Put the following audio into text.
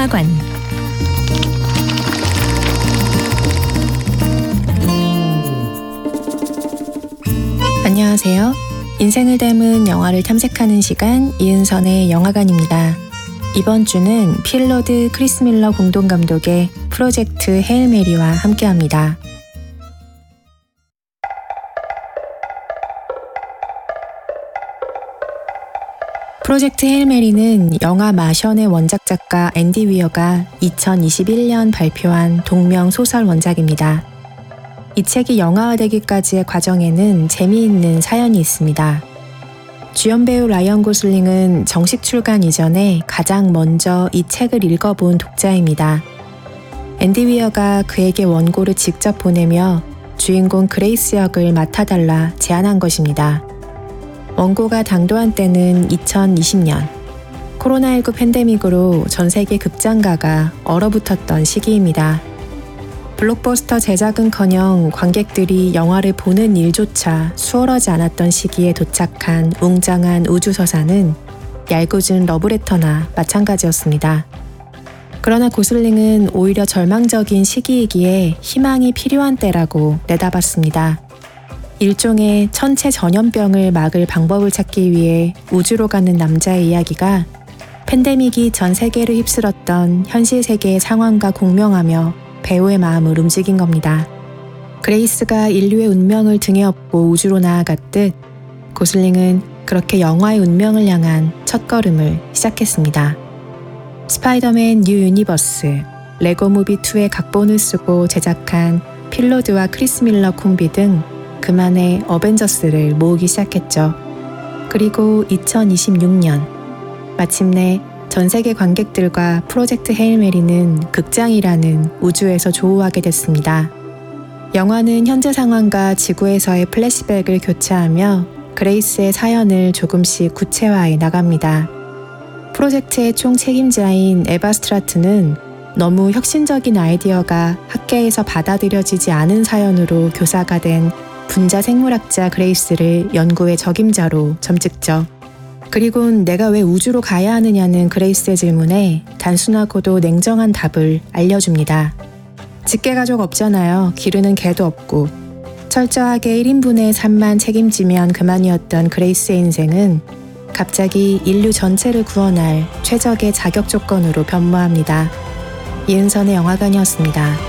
영화관, 안녕하세요. 인생을 닮은 영화를 탐색하는 시간 이은선의 영화관입니다. 이번 주는 필 로드 크리스 밀러 공동 감독의 프로젝트 헤일 메리와 함께합니다. 프로젝트 헤일 메리는 영화 마션의 원작 작가 앤디 위어가 2021년 발표한 동명 소설 원작입니다. 이 책이 영화화되기까지의 과정에는 재미있는 사연이 있습니다. 주연 배우 라이언 고슬링은 정식 출간 이전에 가장 먼저 이 책을 읽어본 독자입니다. 앤디 위어가 그에게 원고를 직접 보내며 주인공 그레이스 역을 맡아달라 제안한 것입니다. 원고가 당도한 때는 2020년, 코로나19 팬데믹으로 전 세계 극장가가 얼어붙었던 시기입니다. 블록버스터 제작은커녕 관객들이 영화를 보는 일조차 수월하지 않았던 시기에 도착한 웅장한 우주서사는 얄궂은 러브레터나 마찬가지였습니다. 그러나 고슬링은 오히려 절망적인 시기이기에 희망이 필요한 때라고 내다봤습니다. 일종의 천체 전염병을 막을 방법을 찾기 위해 우주로 가는 남자의 이야기가 팬데믹이 전 세계를 휩쓸었던 현실 세계의 상황과 공명하며 배우의 마음을 움직인 겁니다. 그레이스가 인류의 운명을 등에 업고 우주로 나아갔듯 고슬링은 그렇게 영화의 운명을 향한 첫걸음을 시작했습니다. 스파이더맨 뉴 유니버스, 레고 무비 2의 각본을 쓰고 제작한 필 로드와 크리스 밀러 콤비 등 그만의 어벤져스를 모으기 시작했죠. 그리고 2026년 마침내 전 세계 관객들과 프로젝트 헤일 메리는 극장이라는 우주에서 조우하게 됐습니다. 영화는 현재 상황과 지구에서의 플래시백을 교차하며 그레이스의 사연을 조금씩 구체화해 나갑니다. 프로젝트의 총 책임자인 에바 스트라트는 너무 혁신적인 아이디어가 학계에서 받아들여지지 않은 사연으로 교사가 된 분자 생물학자 그레이스를 연구의 적임자로 점찍죠. 그리곤 내가 왜 우주로 가야 하느냐는 그레이스의 질문에 단순하고도 냉정한 답을 알려줍니다. 직계가족 없잖아요. 기르는 개도 없고. 철저하게 1인분의 삶만 책임지면 그만이었던 그레이스의 인생은 갑자기 인류 전체를 구원할 최적의 자격 조건으로 변모합니다. 이은선의 영화관이었습니다.